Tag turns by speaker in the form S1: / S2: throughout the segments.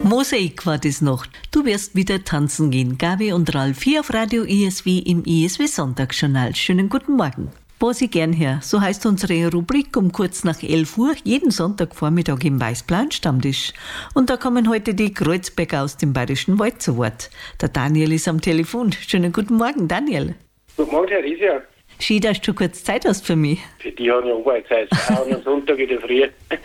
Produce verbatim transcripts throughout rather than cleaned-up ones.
S1: Mosaik war das noch. Du wirst wieder tanzen gehen. Gabi und Ralf hier auf Radio I S W im I S W Sonntagsjournal. Schönen guten Morgen. Was ich gern her, so heißt unsere Rubrik um kurz nach elf Uhr, jeden Sonntagvormittag im Weißblauen Stammtisch. Und da kommen heute die Kreuzberger aus dem Bayerischen Wald zu Wort. Der Daniel ist am Telefon. Schönen guten Morgen, Daniel.
S2: Guten Morgen, Herr Rieser.
S1: Schön, dass du kurz Zeit hast für mich.
S2: Für die haben ja auch Zeit, auch am Sonntag in der Früh.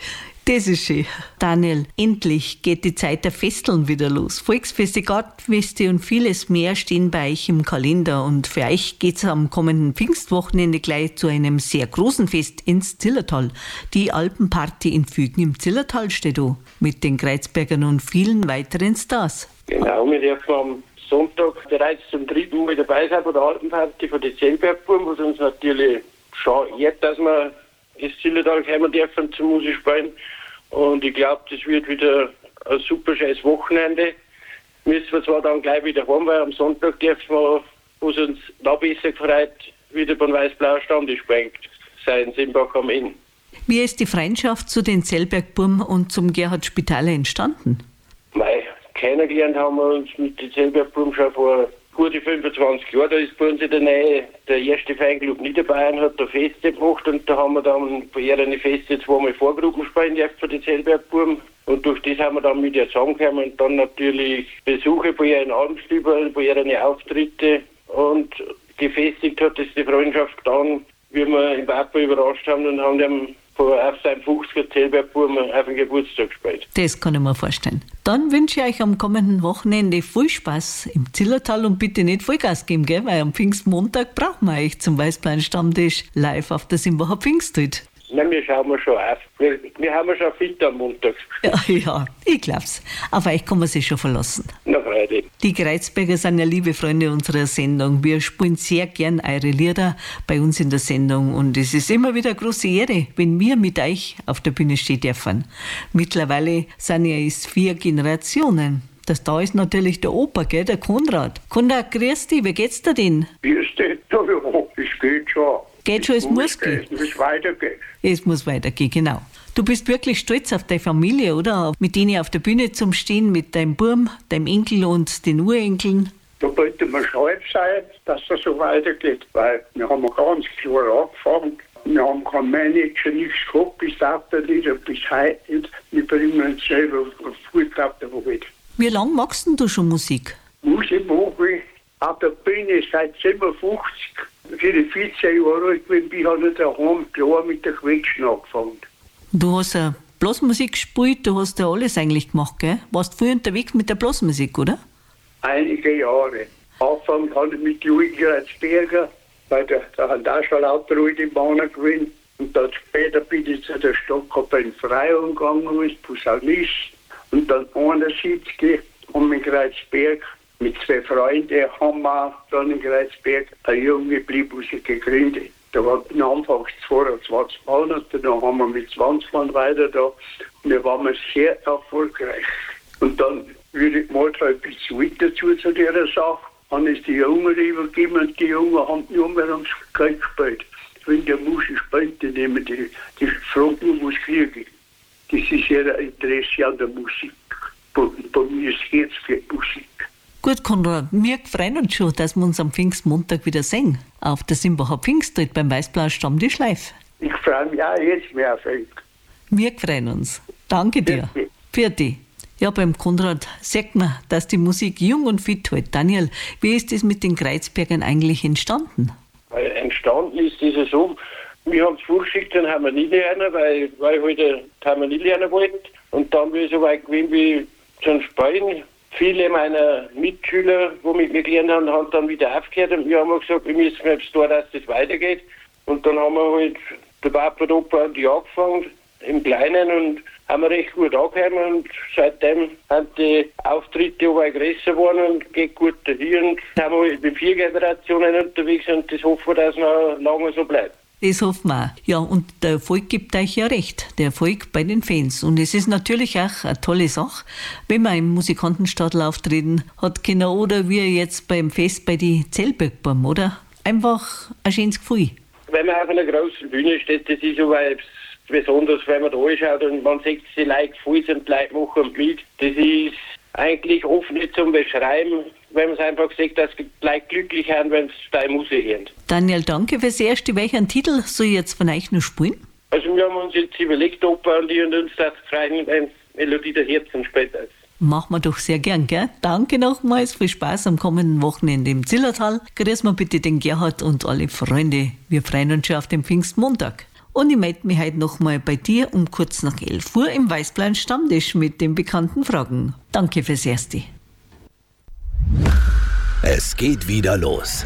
S1: Das ist schön. Daniel, endlich geht die Zeit der Festeln wieder los. Volksfeste, Gartenfeste und vieles mehr stehen bei euch im Kalender. Und für euch geht's am kommenden Pfingstwochenende gleich zu einem sehr großen Fest ins Zillertal. Die Alpenparty in Fügen im Zillertal steht da. Mit den Kreuzbergern und vielen weiteren Stars.
S2: Genau, wir dürfen am Sonntag bereits zum dritten Mal dabei sein bei der Alpenparty von den Zellbergbuben, was uns natürlich schon ehrt, dass wir ins Zillertal kommen dürfen zum Musik spielen. Und ich glaube, das wird wieder ein super scheiß Wochenende. Müssen wir zwar dann gleich wieder heim, weil am Sonntag dürfen wir, was uns noch besser gefreut, wieder beim Weiß-Blau Stammtisch spielen sein in Simbach am Inn.
S1: Wie ist die Freundschaft zu den Zellbergburm und zum Gerhard Spitaler entstanden?
S2: Mei, kennengelernt haben wir uns mit den Zellbergburm schon vor gute fünfundzwanzig Jahren. Da ist bei uns in der Nähe der erste Feinclub Niederbayern, hat da Feste gemacht und da haben wir dann bei ihren Feste zweimal Vorgruppen spielen dürfen für die Zellbergburm. Und durch das haben wir dann mit ihr zusammengekommen und dann natürlich Besuche bei ihren Abendstübern, bei ihren Auftritte. Und gefestigt hat es die Freundschaft dann, wie wir im Papa überrascht haben und haben dem auf seinem fünfziger Zellbergburm auf den Geburtstag gespielt.
S1: Das kann ich mir vorstellen. Dann wünsche ich euch am kommenden Wochenende viel Spaß im Zillertal und bitte nicht Vollgas geben, gell? Weil am Pfingstmontag brauchen wir euch zum Weißblauen Stammtisch live auf der Simbacher Pfingstrit.
S2: Nein, wir schauen wir schon auf. Wir, wir haben schon fit am Montag.
S1: Ja, ja, ich glaub's. Auf euch kann man sich schon verlassen.
S2: Na, Freude.
S1: Die Kreuzberger sind ja liebe Freunde unserer Sendung. Wir spielen sehr gern eure Lieder bei uns in der Sendung und es ist immer wieder eine große Ehre, wenn wir mit euch auf der Bühne stehen dürfen. Mittlerweile sind ja es vier Generationen. Das da ist natürlich der Opa, gell, der Konrad. Konrad, grüß dich, wie geht's dir denn?
S3: Grüß dich, es geht schon.
S1: Geht schon, es muss gehen.
S3: Es muss weitergehen.
S1: Es muss weitergehen, genau. Du bist wirklich stolz auf deine Familie, oder? Mit denen auf der Bühne zum Stehen, mit deinem Burm, deinem Enkel und den Urenkeln.
S3: Da könnte man stolz sein, dass das so weitergeht, weil wir haben ganz klar angefangen. Wir haben kein Manager, nichts gehabt, bis dato nicht, bis heute. Wir bringen uns selber auf Fullkraft der Welt.
S1: Wie lange machst denn du schon Musik?
S3: Musik mache ich auf der Bühne seit siebenundfünfzig. Für die vierzehn Jahre alt bin ich, habe ich daheim klar mit der Quetschen angefangen.
S1: Du hast ja Blasmusik gespielt, du hast ja alles eigentlich gemacht, gell? Warst früh unterwegs mit der Blasmusik, oder?
S3: Einige Jahre. Angefangen habe ich mit Louis Kreuzberger, weil der, der hat auch schon lauter alte Bahnen gewinnt. Und dann später bin ich zu der Stadtkapelle in Freiung gegangen als Posaunist. Und dann einundsiebzig haben wir in Kreuzberg mit zwei Freunden haben wir dann in Kreuzberg eine junge Bleimusik gegründet. Da war anfangs zweiundzwanzig Mann und dann haben wir mit zwanzig Mann weiter da. Und da waren wir sehr erfolgreich. Und dann würde ich mal ein bisschen weiter zu zu dieser Sache. Dann ist die Jungen übergeben und die Jungen haben nur mehr ums Geld gespielt. Wenn der Musik spielt, dann nehmen die, die fragen nur, was kriege ich. Das ist ihr Interesse an der Musik. Bei, bei mir ist Herz für Musik.
S1: Gut, Konrad, wir freuen uns schon, dass wir uns am Pfingstmontag wieder sehen. Auf der Simbacher Pfingstrit beim Weißblauen Stammtisch live.
S3: Ich freue mich auch jetzt mehr auf euch.
S1: Wir freuen uns. Danke dir. Für dich. Ja, beim Konrad sagt man, dass die Musik jung und fit hält. Daniel, wie ist das mit den Kreuzbergern eigentlich entstanden?
S2: Weil entstanden ist es so, wir haben es vorgeschickt, dann haben wir nie lernen, weil, weil ich halt haben wir nie lernen wollten. Und dann bin ich so weit gewesen wie zum Spielen. Viele meiner Mitschüler, die mit mir gelernt haben, haben dann wieder aufgehört und wir haben gesagt, wir müssen jetzt da, dass das weitergeht. Und dann haben wir halt der Papa und Opa die angefangen, im Kleinen, und haben wir recht gut angehört und seitdem haben die Auftritte aber größer geworden und geht gut dahin und sind wir halt mit vier Generationen unterwegs und das hoffen wir, dass es noch lange so bleibt.
S1: Das hoffen wir auch. Ja, und der Erfolg gibt euch ja recht. Der Erfolg bei den Fans. Und es ist natürlich auch eine tolle Sache, wenn man im Musikantenstadel auftreten hat können oder wie jetzt beim Fest bei die Zellbergburm, oder? Einfach ein schönes Gefühl.
S2: Wenn man auf einer großen Bühne steht, das ist so, weil besonders, wenn man da anschaut und man sieht, die Leute voll sind, die Leute machen mit. Das ist eigentlich oft nicht zum Beschreiben, wenn man es einfach sieht, dass die Leute glücklich sind, wenn sie deine Musik hören.
S1: Daniel, danke fürs Erste. Welchen Titel soll ich jetzt von euch noch spielen?
S2: Also wir haben uns jetzt überlegt, Opa und ich, und uns das freuen, wenn Melodie der Herzen später ist.
S1: Machen wir doch sehr gern, gell? Danke nochmals, viel Spaß am kommenden Wochenende im Zillertal. Grüß mal bitte den Gerhard und alle Freunde. Wir freuen uns schon auf den Pfingstmontag. Und ich melde mich heute nochmal bei dir um kurz nach elf Uhr im Weißblauen Stammtisch mit den bekannten Fragen. Danke fürs Erste.
S4: Es geht wieder los.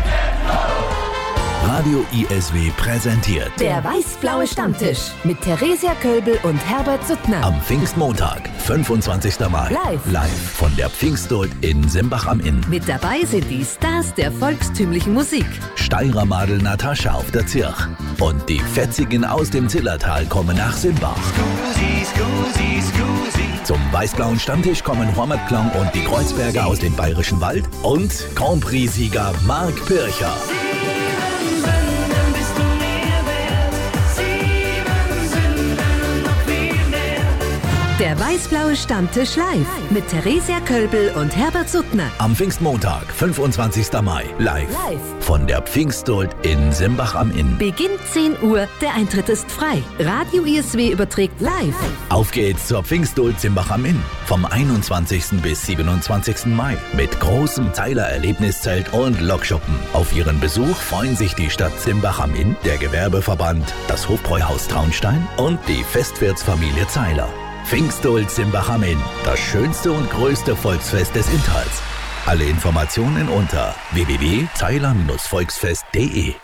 S4: Radio I S W präsentiert
S5: Der Weiß-Blaue Stammtisch mit Theresia Kölbel und Herbert Suttner.
S4: am Pfingstmontag, fünfundzwanzigsten Mai,
S5: Live.
S4: live von der Pfingsthut in Simbach am Inn.
S5: Mit dabei sind die Stars der volkstümlichen Musik.
S4: Steirer Madel Natascha auf der Zirch. Und die Fetzigen aus dem Zillertal kommen nach Simbach. Zum Weißblauen Stammtisch kommen Hormatklang und die Kreuzberger aus dem Bayerischen Wald und Grand Prix-Sieger Mark Pircher.
S5: Der Weiß-Blaue Stammtisch live mit Theresia Kölbel und Herbert Suttner.
S4: Am Pfingstmontag, fünfundzwanzigsten Mai, live,
S5: Live.
S4: von der Pfingsthut in Simbach am Inn.
S5: Beginnt zehn Uhr, der Eintritt ist frei. Radio I S W überträgt live.
S4: Auf geht's zur Pfingsthut Simbach am Inn. Vom einundzwanzigsten bis siebenundzwanzigsten Mai. Mit großem Zeiler Erlebniszelt und Lokschuppen. Auf ihren Besuch freuen sich die Stadt Simbach am Inn, der Gewerbeverband, das Hofbräuhaus Traunstein und die Festwirtsfamilie Zeiler. Pfingsthut Simbach am Inn. Das schönste und größte Volksfest des Inntals. Alle Informationen unter w w w punkt zeiler Bindestrich volksfest punkt de.